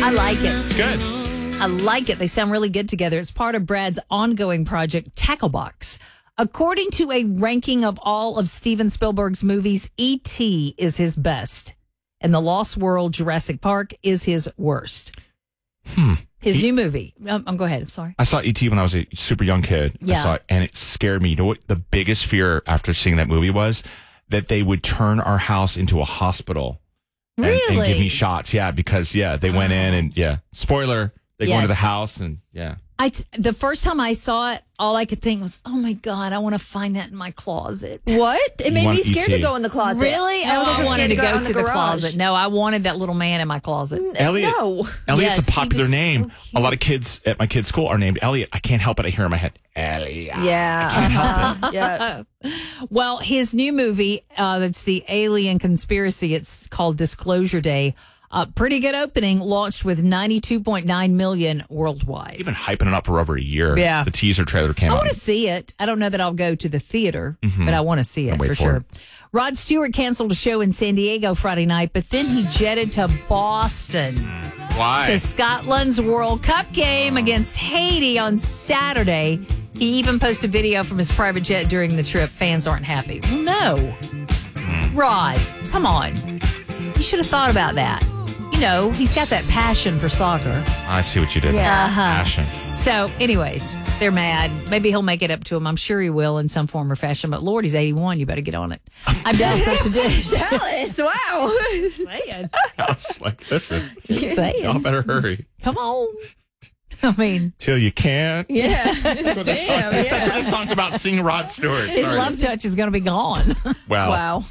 I like it. It's good. I like it. They sound really good together. It's part of Brad's ongoing project, Tacklebox. According to a ranking of all of Steven Spielberg's movies, E.T. is his best, and The Lost World, Jurassic Park is his worst. His new movie. Go ahead. I'm sorry. I saw E.T. when I was a super young kid. Yeah. I saw it, and it scared me. You know what the biggest fear after seeing that movie was? That they would turn our house into a hospital and give me shots. Yeah, because, they went in and, spoiler, they go into the house and, The first time I saw it, all I could think was, oh my God, I want to find that in my closet. What? It made me scared to E.T. go in the closet. Really? I was also wanted scared to go in to the closet. No, I wanted that little man in my closet. Elliot. No. Elliot's Yes, a he popular was name. so A lot of kids at my kid's school are named Elliot. I can't help it. I hear in my head, Elliot. Yeah. Yeah. Well, his new movie, that's the Alien Conspiracy. It's called Disclosure Day. Pretty good opening, launched with 92.9 million worldwide. You've been hyping it up for over a year. Yeah. The teaser trailer came I out. want to see it. I don't know that I'll go to the theater, but I want to see it wait for for sure. it. Rod Stewart canceled a show in San Diego Friday night, but then he jetted to Boston Why? to Scotland's World Cup game against Haiti on Saturday. He even posted video from his private jet during the trip. Fans aren't happy. Well, no. Rod, come on. You should have thought about that. You know, he's got that passion for soccer. I see what you did there. Yeah. Passion. So, anyways, they're mad. Maybe he'll make it up to him. I'm sure he will in some form or fashion. But Lord, he's 81. You better get on it. I'm Dallas. That's a dish. Dallas, wow. Saying. I was like, listen, Just saying. y'all better hurry. Come on. I mean, Till you can't. Yeah. That's what this song's about. Sing Rod Stewart. his Sorry. love touch is going to be gone. Wow. Wow.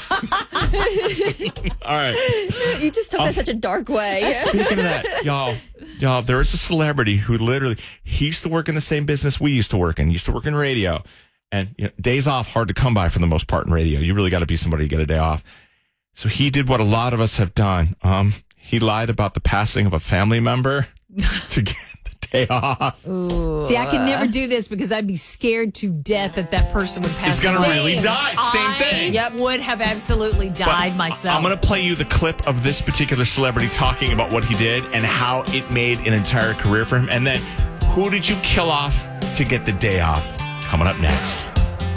All right. You just took that such a dark way. Speaking of that, y'all, there is a celebrity who literally, he used to work in the same business we used to work in. He used to work in radio. And days off, hard to come by for the most part in radio. You really got to be somebody to get a day off. So he did what a lot of us have done. He lied about the passing of a family member to get the day off. See, I could never do this because I'd be scared to death that that person would pass He's going to away. really die. Same thing. I would have absolutely died But myself. I'm going to play you the clip of this particular celebrity talking about what he did and how it made an entire career for him. And then, who did you kill off to get the day off? Coming up next.